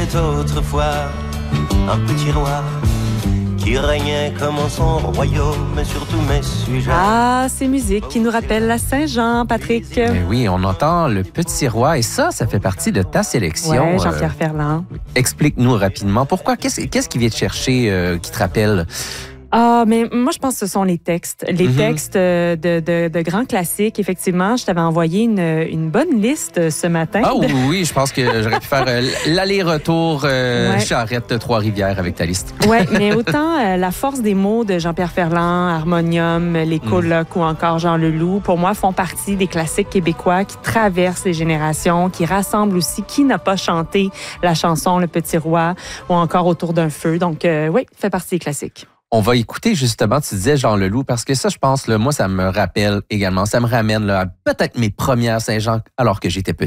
était autrefois un petit roi qui régnait comme en son royaume sur tous mes sujets. Ah, ces musiques qui nous rappellent la Saint-Jean, Patrick. Ben oui, on entend Le Petit Roi et ça fait partie de ta sélection. Ouais, Jean-Pierre Ferland. Explique-nous rapidement pourquoi. Qu'est-ce qui vient te chercher, qui te rappelle? Ah, mais moi, je pense que ce sont les textes. Les textes de grands classiques. Effectivement, je t'avais envoyé une bonne liste ce matin. Ah oui, je pense que j'aurais pu faire l'aller-retour Charrette-Trois-Rivières avec ta liste. Oui, mais autant La force des mots de Jean-Pierre Ferland, Harmonium, Les Colocs ou encore Jean Leloup, pour moi, font partie des classiques québécois qui traversent les générations, qui rassemblent aussi qui n'a pas chanté la chanson Le Petit Roi ou encore Autour d'un feu. Donc, oui, fait partie des classiques. On va écouter justement, tu disais Jean Leloup, parce que ça, je pense, là, moi, ça me rappelle également, ça me ramène là, à peut-être mes premières Saint-Jean alors que j'étais petit.